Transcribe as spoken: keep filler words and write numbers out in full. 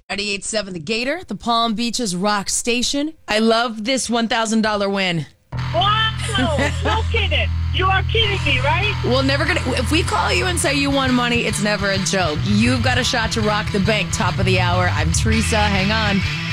ninety-eight point seven The Gator, the Palm Beaches Rock Station. I love this one thousand dollars win. Wow, no kidding. You are kidding me, right? We're never gonna. If we call you and say you won money, it's never a joke. You've got a shot to rock the bank. Top of the hour. I'm Teresa. Hang on.